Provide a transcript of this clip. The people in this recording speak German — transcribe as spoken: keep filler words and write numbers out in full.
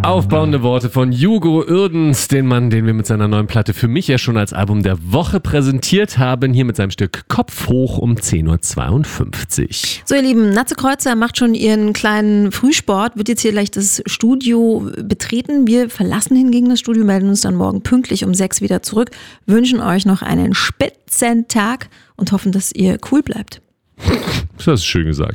Aufbauende Worte von Hugo Uerdens, den Mann, den wir mit seiner neuen Platte für mich ja schon als Album der Woche präsentiert haben, hier mit seinem Stück Kopf hoch um zehn Uhr zweiundfünfzig. So ihr Lieben, Natze Kreuzer macht schon ihren kleinen Frühsport, wird jetzt hier gleich das Studio betreten. Wir verlassen hingegen das Studio, melden uns dann morgen pünktlich um sechs wieder zurück, wünschen euch noch einen spitzen Tag und hoffen, dass ihr cool bleibt. Das hast du schön gesagt.